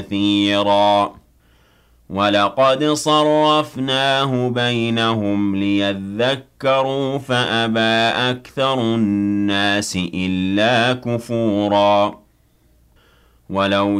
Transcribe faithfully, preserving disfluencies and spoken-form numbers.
كثيرا ولقد صرفناه بينهم ليذكروا فأبى أكثر الناس إلا كفورا ولو